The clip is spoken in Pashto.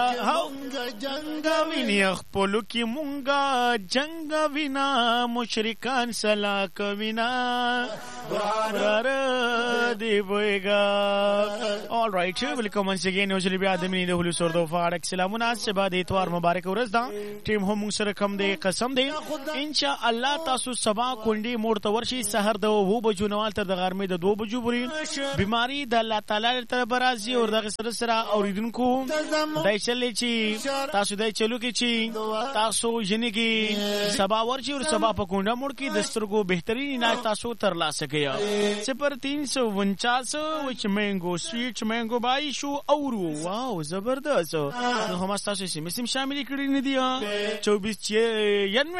جنگ ویني خپلو کې مونږه جنگ وینا مشرکان سلا کوینا دی بویگا. All right, welcome once again. Usually بیا د مینې د هلو سردو فارک سلامونه. سبا د اتوار مبارک ورځ ده. ټیم هم موږ سره کم دی قسم دی ان شاء الله تاسو سبا کونډي موړ ته ورشي سحر د 2 بجو نوال تر د غرمې د 2 بجو پورې بیماری د الله تعالی تر برازي او د سره اوریدونکو دای چلې چې تاسو دای چلو کې چې تاسو جنې کې سبا ورشي او سبا په کونډه موړ کې د سترګو بهترین علاج تاسو تر لاسه کیا 0349 which mango sweet mango بای شو اورو واو زبردست. نو هم تاسو سیمه شامل کړی نه دی 24